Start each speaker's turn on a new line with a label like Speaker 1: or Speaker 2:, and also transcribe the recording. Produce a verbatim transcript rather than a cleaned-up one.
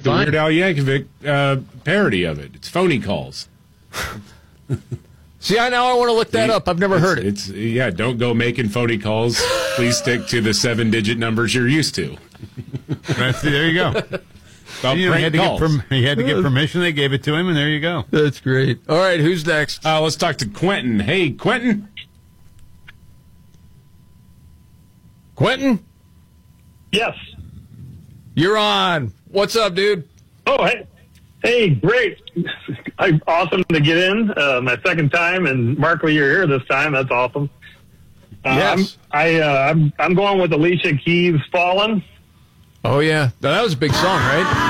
Speaker 1: the
Speaker 2: fine.
Speaker 1: Weird Al Yankovic uh, parody of it. It's phony calls.
Speaker 2: See, I now I want to look that up. I've never
Speaker 1: it's,
Speaker 2: heard it.
Speaker 1: It's yeah. Don't go making phony calls. Please stick to the seven-digit numbers you're used to.
Speaker 3: Right, see, there you go.
Speaker 1: About
Speaker 3: You know, he, had
Speaker 1: prank
Speaker 3: to
Speaker 1: calls.
Speaker 3: get perm- he had to get permission. They gave it to him, and there you go.
Speaker 2: That's great. All right, who's next?
Speaker 1: Uh, let's talk to Quentin. Hey, Quentin.
Speaker 2: Quentin,
Speaker 4: Yes.
Speaker 2: you're on. What's up, dude?
Speaker 4: Oh, hey. Hey, great. I, awesome to get in. Uh, my second time, and Markley, you're here this time. That's awesome. Uh,
Speaker 2: Yes.
Speaker 4: I'm, I, uh, I'm, I'm going with Alicia Keys' Fallen.
Speaker 2: Oh, yeah. That was a big song, right?